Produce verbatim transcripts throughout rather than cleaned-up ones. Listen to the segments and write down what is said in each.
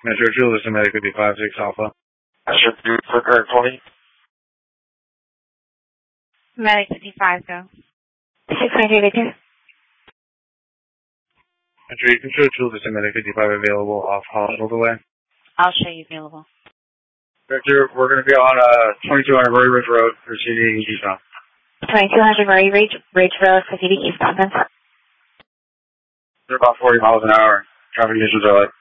Metro two, this is Medic fifty-five six Alpha. Metro two, Clicker twenty. Medic fifty-five, go. six hundred Victor. Metro you control two, this is Medic fifty-five available off hospital delay. I'll show you available. Victor, we're going to be on uh, twenty-two hundred Murray Ridge Road, proceeding eastbound. twenty-two hundred Murray Ridge, Ridge Road, proceeding eastbound. They're about forty miles an hour. Traffic conditions are like.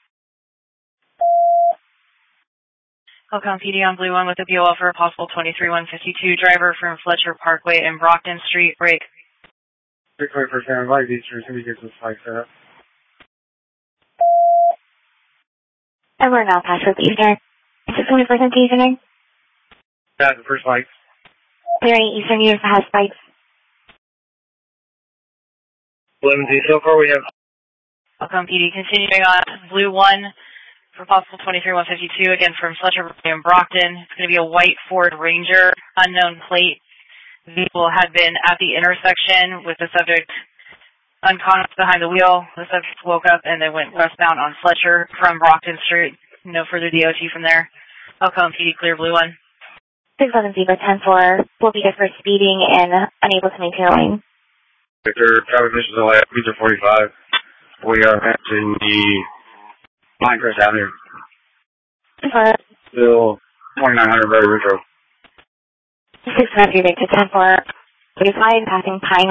Welcome P D on Blue one with a B O L for a possible twenty-three one fifty-two driver from Fletcher Parkway and Brockton Street. Break. Six way for standby. These three syndicates with spike setup. And we're now past with Eastern. Is this twenty percent Eastern? Yeah, the first spike. Clearing Eastern units that has spikes. eleven D, so far we have. Welcome P D continuing on Blue one for possible twenty-three one fifty-two, again from Fletcher Parkway and Brockton. It's going to be a white Ford Ranger, unknown plate. The vehicle had been at the intersection with the subject unconscious behind the wheel. The subject woke up and then went westbound on Fletcher from Brockton Street. No further D O T from there. Welcome P D, clear Blue one. six eleven Zebra ten four will be good for speeding and unable to maintain a lane. Victor, traffic conditions are like Peter forty-five. We are passing the Pinecrest Avenue. For Still twenty-nine hundred Murray Ridge Road. six hundred Victor ten four, forty-five, passing Pine.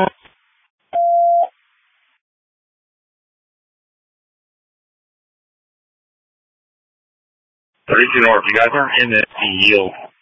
thirty-two North, you guys aren't in it, yield.